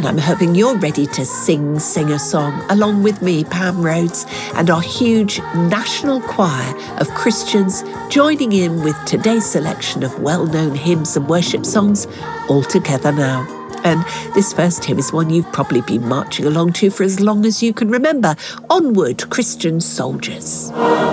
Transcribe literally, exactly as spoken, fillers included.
And I'm hoping you're ready to sing, sing a song along with me, Pam Rhodes, and our huge national choir of Christians joining in with today's selection of well-known hymns and worship songs all together now. And this first hymn is one you've probably been marching along to for as long as you can remember. Onward, Christian soldiers.